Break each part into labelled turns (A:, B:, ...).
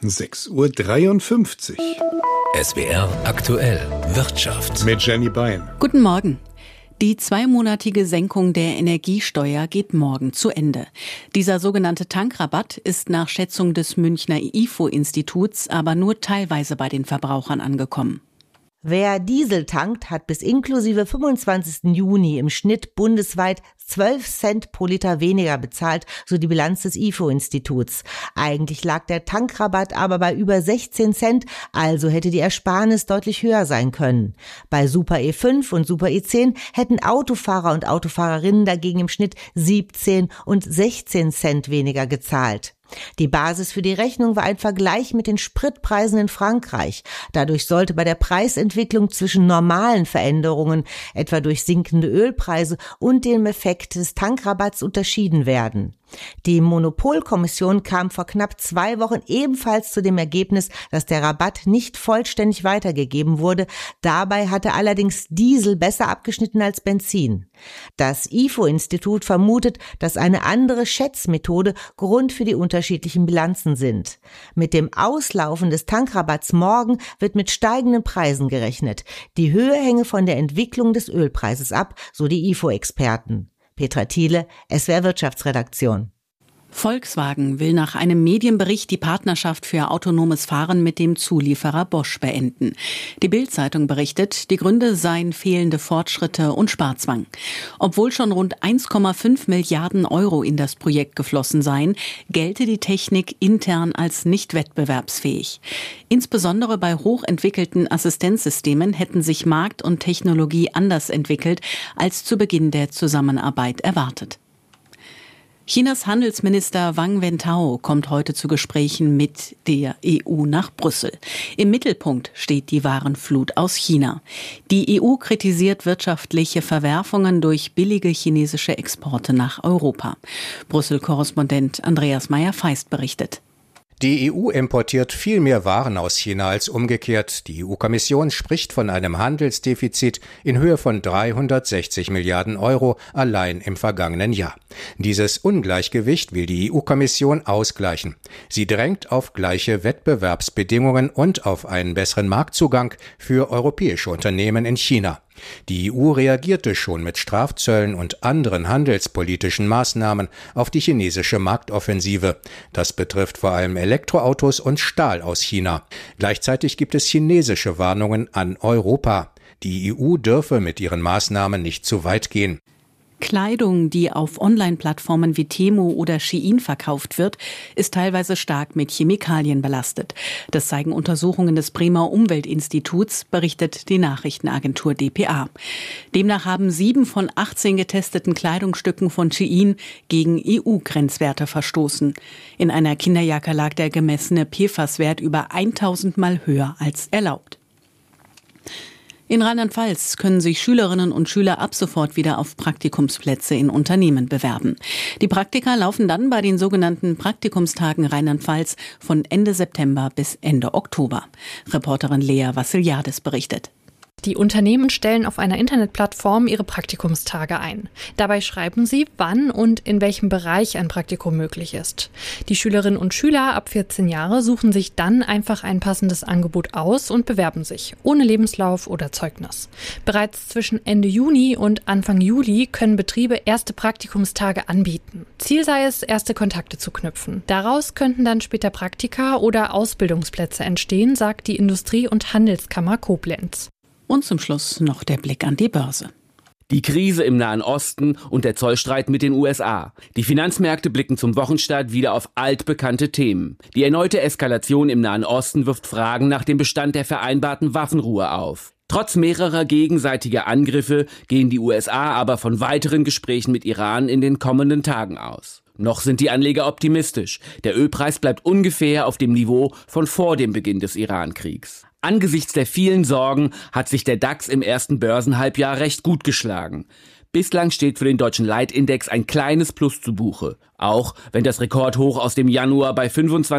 A: 6:53 Uhr.
B: SWR aktuell Wirtschaft
A: Mit Jenny Bein.
C: Guten Morgen. Die zweimonatige Senkung der Energiesteuer geht morgen zu Ende. Dieser sogenannte Tankrabatt ist nach Schätzung des Münchner IFO-Instituts aber nur teilweise bei den Verbrauchern angekommen.
D: Wer Diesel tankt, hat bis inklusive 25. Juni im Schnitt bundesweit 12 Cent pro Liter weniger bezahlt, so die Bilanz des IFO-Instituts. Eigentlich lag der Tankrabatt aber bei über 16 Cent, also hätte die Ersparnis deutlich höher sein können. Bei Super E5 und Super E10 hätten Autofahrer und Autofahrerinnen dagegen im Schnitt 17 und 16 Cent weniger gezahlt. Die Basis für die Rechnung war ein Vergleich mit den Spritpreisen in Frankreich. Dadurch sollte bei der Preisentwicklung zwischen normalen Veränderungen, etwa durch sinkende Ölpreise, und dem Effekt des Tankrabatts unterschieden werden. Die Monopolkommission kam vor knapp 2 Wochen ebenfalls zu dem Ergebnis, dass der Rabatt nicht vollständig weitergegeben wurde. Dabei hatte allerdings Diesel besser abgeschnitten als Benzin. Das IFO-Institut vermutet, dass eine andere Schätzmethode Grund für die unterschiedlichen Bilanzen sind. Mit dem Auslaufen des Tankrabatts morgen wird mit steigenden Preisen gerechnet. Die Höhe hänge von der Entwicklung des Ölpreises ab, so die IFO-Experten. Petra Thiele, SWR Wirtschaftsredaktion.
C: Volkswagen will nach einem Medienbericht die Partnerschaft für autonomes Fahren mit dem Zulieferer Bosch beenden. Die Bild-Zeitung berichtet, die Gründe seien fehlende Fortschritte und Sparzwang. Obwohl schon rund 1,5 Milliarden Euro in das Projekt geflossen seien, gelte die Technik intern als nicht wettbewerbsfähig. Insbesondere bei hochentwickelten Assistenzsystemen hätten sich Markt und Technologie anders entwickelt, als zu Beginn der Zusammenarbeit erwartet. Chinas Handelsminister Wang Wentao kommt heute zu Gesprächen mit der EU nach Brüssel. Im Mittelpunkt steht die Warenflut aus China. Die EU kritisiert wirtschaftliche Verwerfungen durch billige chinesische Exporte nach Europa. Brüssel-Korrespondent Andreas Meyer-Feist berichtet.
E: Die EU importiert viel mehr Waren aus China als umgekehrt. Die EU-Kommission spricht von einem Handelsdefizit in Höhe von 360 Milliarden Euro allein im vergangenen Jahr. Dieses Ungleichgewicht will die EU-Kommission ausgleichen. Sie drängt auf gleiche Wettbewerbsbedingungen und auf einen besseren Marktzugang für europäische Unternehmen in China. Die EU reagierte schon mit Strafzöllen und anderen handelspolitischen Maßnahmen auf die chinesische Marktoffensive. Das betrifft vor allem Elektroautos und Stahl aus China. Gleichzeitig gibt es chinesische Warnungen an Europa. Die EU dürfe mit ihren Maßnahmen nicht zu weit gehen.
C: Kleidung, die auf Online-Plattformen wie Temu oder Shein verkauft wird, ist teilweise stark mit Chemikalien belastet. Das zeigen Untersuchungen des Bremer Umweltinstituts, berichtet die Nachrichtenagentur dpa. Demnach haben 7 von 18 getesteten Kleidungsstücken von Shein gegen EU-Grenzwerte verstoßen. In einer Kinderjacke lag der gemessene PFAS-Wert über 1000 Mal höher als erlaubt. In Rheinland-Pfalz können sich Schülerinnen und Schüler ab sofort wieder auf Praktikumsplätze in Unternehmen bewerben. Die Praktika laufen dann bei den sogenannten Praktikumstagen Rheinland-Pfalz von Ende September bis Ende Oktober. Reporterin Lea Vassiliadis berichtet.
F: Die Unternehmen stellen auf einer Internetplattform ihre Praktikumstage ein. Dabei schreiben sie, wann und in welchem Bereich ein Praktikum möglich ist. Die Schülerinnen und Schüler ab 14 Jahre suchen sich dann einfach ein passendes Angebot aus und bewerben sich, ohne Lebenslauf oder Zeugnis. Bereits zwischen Ende Juni und Anfang Juli können Betriebe erste Praktikumstage anbieten. Ziel sei es, erste Kontakte zu knüpfen. Daraus könnten dann später Praktika oder Ausbildungsplätze entstehen, sagt die Industrie- und Handelskammer Koblenz.
C: Und zum Schluss noch der Blick an die Börse.
G: Die Krise im Nahen Osten und der Zollstreit mit den USA. Die Finanzmärkte blicken zum Wochenstart wieder auf altbekannte Themen. Die erneute Eskalation im Nahen Osten wirft Fragen nach dem Bestand der vereinbarten Waffenruhe auf. Trotz mehrerer gegenseitiger Angriffe gehen die USA aber von weiteren Gesprächen mit Iran in den kommenden Tagen aus. Noch sind die Anleger optimistisch. Der Ölpreis bleibt ungefähr auf dem Niveau von vor dem Beginn des Iran-Kriegs. Angesichts der vielen Sorgen hat sich der DAX im ersten Börsenhalbjahr recht gut geschlagen. Bislang steht für den deutschen Leitindex ein kleines Plus zu Buche. Auch wenn das Rekordhoch aus dem Januar bei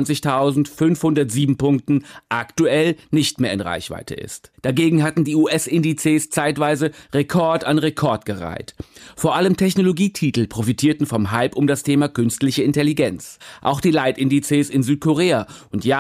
G: 25.507 Punkten aktuell nicht mehr in Reichweite ist. Dagegen hatten die US-Indizes zeitweise Rekord an Rekord gereiht. Vor allem Technologietitel profitierten vom Hype um das Thema künstliche Intelligenz. Auch die Leitindizes in Südkorea und Japan